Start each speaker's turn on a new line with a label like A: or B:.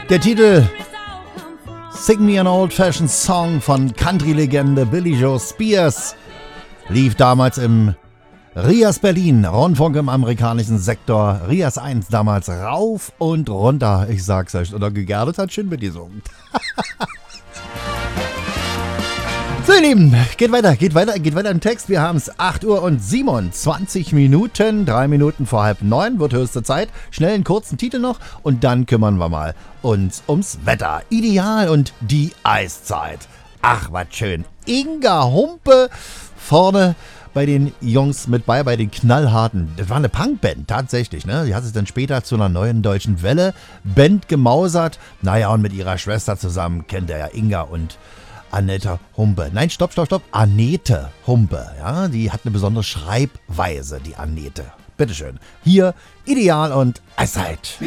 A: Der Titel Sing Me an Old-Fashioned Song von Country-Legende Billy Joe Spears lief damals im RIAS Berlin, Rundfunk im amerikanischen Sektor, RIAS 1 damals rauf und runter. Ich sag's euch, oder Gerdet hat schön mitgesungen. So ihr Lieben, geht weiter im Text. Wir haben es 8 Uhr und 27 Minuten, 3 Minuten vor 8:30, wird höchste Zeit. Schnell einen kurzen Titel noch und dann kümmern wir mal uns ums Wetter. Ideal und die Eiszeit. Ach, was schön. Inga Humpe vorne bei den Jungs mit bei den Knallharten. Das war eine Punkband, tatsächlich, ne? Die hat sich dann später zu einer neuen deutschen Welle-Band gemausert. Naja, und mit ihrer Schwester zusammen kennt er ja Inga und Annette Humpe. Nein, stopp. Annette Humpe. Ja, die hat eine besondere Schreibweise, die Annette. Bitteschön. Hier Ideal und Eiszeit.